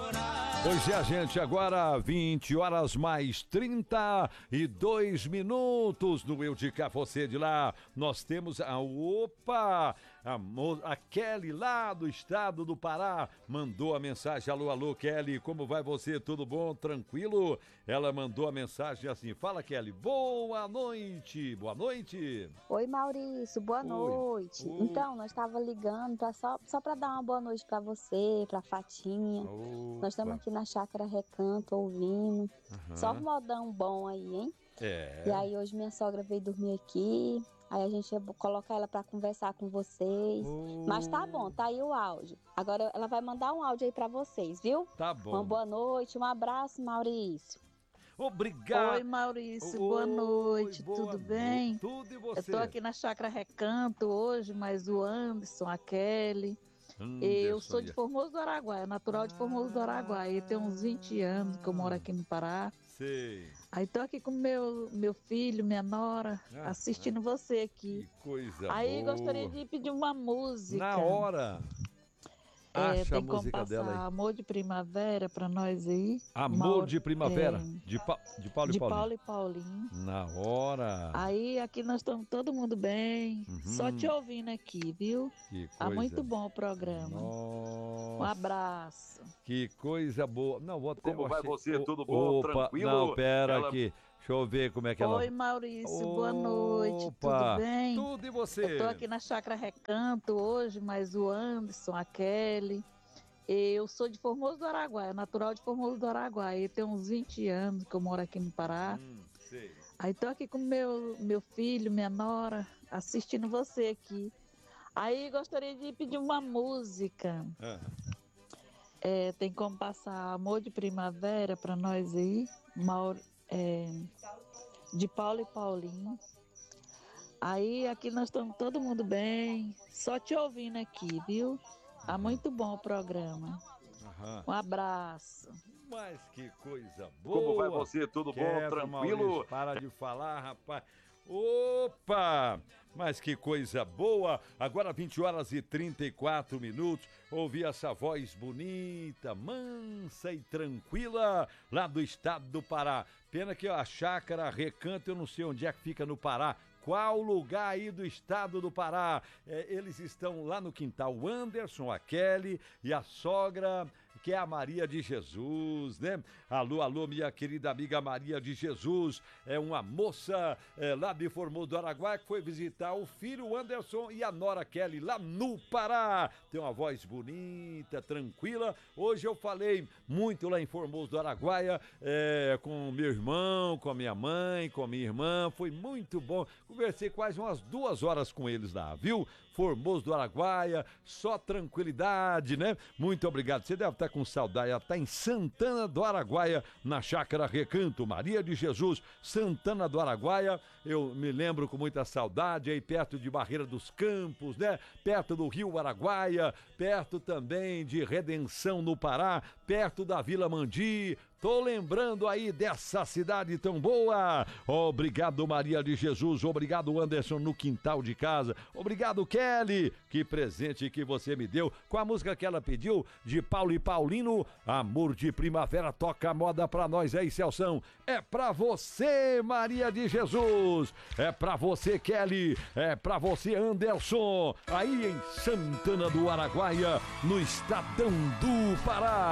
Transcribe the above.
Pois é, gente, agora 20 horas mais 32 minutos no Eu de Cá, Você de Lá. Nós temos a Kelly lá do estado do Pará, mandou a mensagem. Alô, alô, Kelly, como vai você? Tudo bom? Tranquilo? Ela mandou a mensagem assim, fala, Kelly, boa noite. Boa noite. Oi, Maurício, boa noite. Oi. Então, nós estava ligando só para dar uma boa noite para você, para Fatinha. Nós estamos aqui na Chácara Recanto ouvindo. Só um modão bom aí, hein? É. E aí hoje minha sogra veio dormir aqui. Aí a gente ia colocar ela para conversar com vocês. Mas tá bom, tá aí o áudio. Agora ela vai mandar um áudio aí para vocês, viu? Tá bom. Uma boa noite, um abraço, Maurício. Obrigado. Oi, Maurício, boa noite, tudo bem? Tudo e você? Eu tô aqui na Chácara Recanto hoje, mas o Anderson, a Kelly... Eu sou de Formoso do Araguaia, natural de Formoso do Araguaia. Tem uns 20 anos que eu moro aqui no Pará. Sei. Aí tô aqui com meu filho, minha nora, assistindo você aqui. Que coisa aí boa. Gostaria de pedir uma música. Na hora. Acha tem a música como dela aí. Amor de Primavera pra nós aí. Amor de Primavera, de Paulo e Paulinho. Paulo e Paulinho. Na hora. Aí aqui nós estamos todo mundo bem. Só te ouvindo aqui, viu? Que coisa. Tá muito bom o programa. Nossa. Um abraço. Que coisa boa. Não, vou até... Como vai você? Tudo bom? Tranquilo? Não, pera aqui. Deixa eu ver como é que ela... Oi, Maurício, boa noite, tudo bem? Tudo e você? Eu tô aqui na Chácara Recanto hoje, mas o Anderson, a Kelly... Eu sou de Formoso do Araguaia, natural de Formoso do Araguaia. Tem uns 20 anos que eu moro aqui no Pará. Sei. Aí tô aqui com meu filho, minha nora, assistindo você aqui. Aí gostaria de pedir uma música. Tem como passar Amor de Primavera pra nós aí, de Paulo e Paulinho. Aí aqui nós estamos todo mundo bem, só te ouvindo aqui, viu? Tá muito bom o programa. Um abraço. Mas que coisa boa. Como vai você? Tudo bom? Tranquilo? Maurício, para de falar, rapaz. Opa! Mas que coisa boa! Agora 20 horas e 34 minutos. Ouvi essa voz bonita, mansa e tranquila lá do estado do Pará. Pena que a Chácara Recanto, eu não sei onde é que fica no Pará. Qual lugar aí do estado do Pará? Eles estão lá no quintal, o Anderson, a Kelly e a sogra, que é a Maria de Jesus, né? Alô, alô, minha querida amiga Maria de Jesus. É uma moça lá de Formoso do Araguaia que foi visitar o filho Anderson e a nora Kelly lá no Pará. Tem uma voz bonita, tranquila. Hoje eu falei muito lá em Formoso do Araguaia com meu irmão, com a minha mãe, com a minha irmã. Foi muito bom. Conversei quase umas 2 horas com eles lá, viu? Formoso do Araguaia, só tranquilidade, né? Muito obrigado. Você deve estar com saudade. Ela está em Santana do Araguaia, na Chácara Recanto, Maria de Jesus, Santana do Araguaia. Eu me lembro com muita saudade, aí perto de Barreira dos Campos, né? Perto do Rio Araguaia, perto também de Redenção no Pará, perto da Vila Mandi. Tô lembrando aí dessa cidade tão boa. Obrigado, Maria de Jesus. Obrigado, Anderson, no quintal de casa. Obrigado, Kelly. Que presente que você me deu. Com a música que ela pediu, de Paulo e Paulino, Amor de Primavera. Toca a moda pra nós aí, Celção. É pra você, Maria de Jesus. É pra você, Kelly. É pra você, Anderson. Aí em Santana do Araguaia, no Estadão do Pará.